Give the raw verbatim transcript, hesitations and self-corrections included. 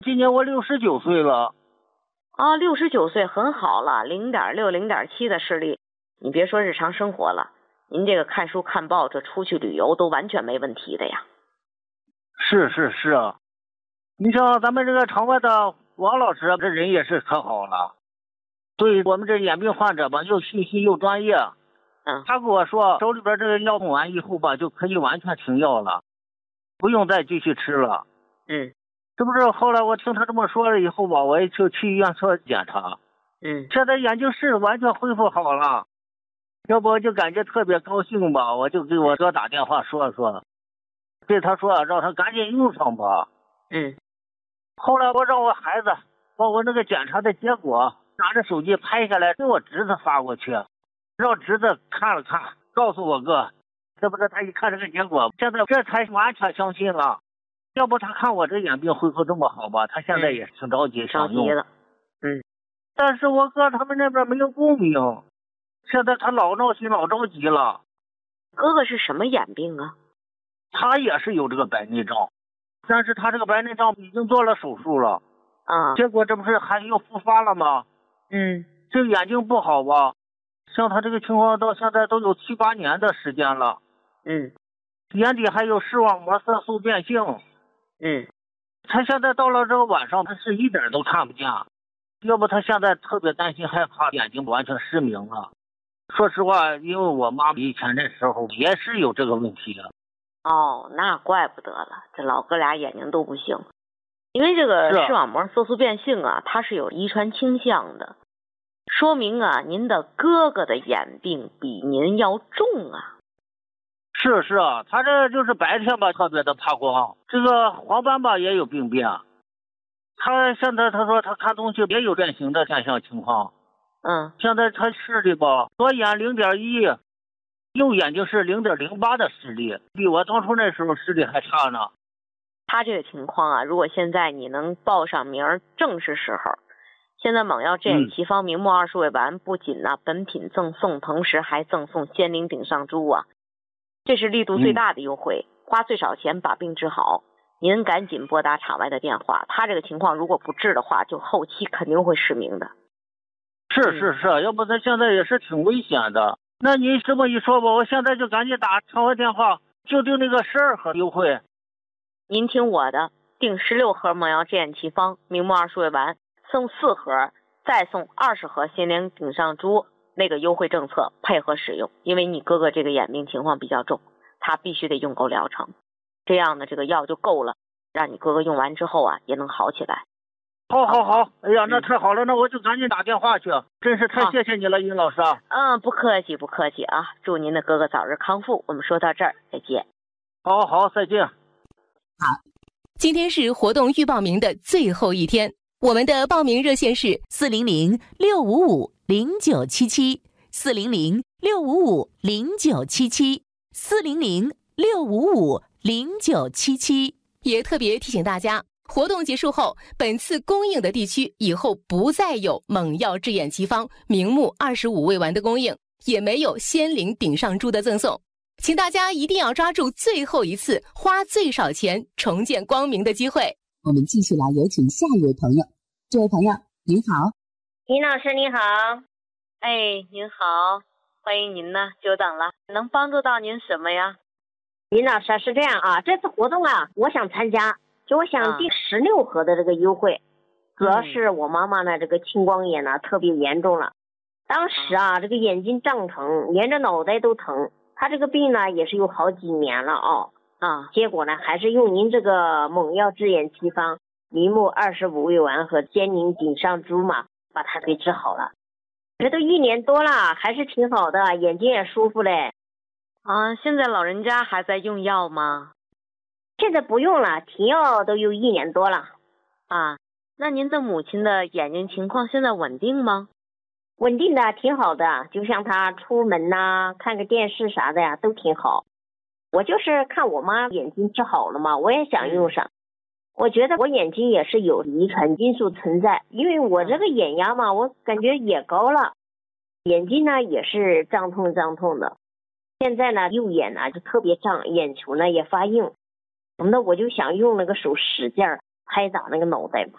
今年我六十九岁了。 啊，六十九岁很好了，零点六、零点七的视力，你别说日常生活了，您这个看书看报，这出去旅游都完全没问题的呀。 是是是啊，你像咱们这个场外的王老师，这人也是可好了，对我们这眼病患者吧，又细心又专业。 嗯， 他跟我说，手里边这个药用完以后吧，就可以完全停药了，不用再继续吃了。 嗯， 这不是后来我听他这么说了以后吧，我也就去医院做检查。 嗯， 现在眼睛是完全恢复好了，要不我就感觉特别高兴吧，我就给我哥打电话说说，对他说让他赶紧用上吧。 嗯， 后来我让我孩子把我那个检查的结果拿着手机拍下来给我侄子发过去，让侄子看了看，告诉我哥，这不是他一看这个结果，现在这才完全相信了。要不他看我这眼病恢复这么好吧，他现在也挺着急想用。 着急了。嗯， 但是我哥他们那边没有共鸣，现在他老闹心老着急了。 哥哥是什么眼病啊？ 他也是有这个白内障，但是他这个白内障已经做了手术了。 啊， 结果这不是还又复发了吗？ 嗯， 这个眼睛不好吧，像他这个情况到现在都有七八年的时间了。 嗯， 眼底还有视网膜色素变性。 嗯， 他现在到了这个晚上，他是一点都看不见，要不他现在特别担心害怕眼睛完全失明了。说实话，因为我妈以前那时候也是有这个问题的。 哦，那怪不得了，这老哥俩眼睛都不行。因为这个视网膜色素变性啊，它是有遗传倾向的，说明啊，您的哥哥的眼病比您要重啊。 是是啊，他这就是白天吧特别的怕光，这个黄斑吧也有病变。他现在他说他看东西也有变形的现象情况。 嗯， 现在他视力吧，左眼零点一，右眼睛是零点零八的视力，比我当初那时候视力还差呢。 他这个情况啊，如果现在你能报上名，正是时候。现在猛药智眼奇方明目二十味丸不仅呢、啊、本品赠送，同时还赠送仙灵顶上珠啊，这是力度最大的优惠，嗯、花最少钱把病治好。您赶紧拨打场外的电话，他这个情况如果不治的话，就后期肯定会失明的。 是是是，嗯、要不他现在也是挺危险的。那你这么一说吧，我现在就赶紧打场外电话，就订那个十二盒优惠。 您听我的，订十六盒猛药智眼奇方明目二十味丸，送四盒，再送二十盒仙灵顶上珠，那个优惠政策配合使用。因为你哥哥这个眼病情况比较重，他必须得用够疗程，这样的这个药就够了，让你哥哥用完之后啊也能好起来。 好好好，哎呀，那太好了，嗯、那我就赶紧打电话去，真是太谢谢你了，殷老师啊。 嗯，不客气不客气啊，祝您的哥哥早日康复。我们说到这儿，再见。 好好，再见。 好，今天是活动预报名的最后一天，我们的报名热线是四零零六五五零九七七，四零零六五五零九七七，四零零六五五零九七七。也特别提醒大家，活动结束后，本次供应的地区以后不再有猛药智眼奇方明目二十五味丸的供应，也没有仙灵顶上珠的赠送。请大家一定要抓住最后一次花最少钱重见光明的机会。我们继续来有请下一位朋友。这位朋友您好。 殷老师您好。 哎，您好，欢迎您呢，久等了，能帮助到您什么呀？ 殷老师是这样啊，这次活动啊我想参加，就我想订十六盒的这个优惠、啊、主要是我妈妈呢这个青光眼呢特别严重了，当时啊这个眼睛胀疼，连着脑袋都疼，他这个病呢也是有好几年了哦，啊，结果呢还是用您这个猛药智眼奇方明目二十五味丸和仙灵顶上珠嘛，把它给治好了。这都一年多了，还是挺好的，眼睛也舒服嘞。 啊，现在老人家还在用药吗？ 现在不用了，停药都有一年多了。 啊，那您的母亲的眼睛情况现在稳定吗？ 稳定的，挺好的，就像他出门呐、啊、看个电视啥的呀都挺好。我就是看我妈眼睛治好了嘛，我也想用上。我觉得我眼睛也是有遗传因素存在，因为我这个眼压嘛，我感觉也高了，眼睛呢也是胀痛胀痛的。现在呢右眼呢就特别胀，眼球呢也发硬，那我就想用那个手使劲拍打那个脑袋嘛，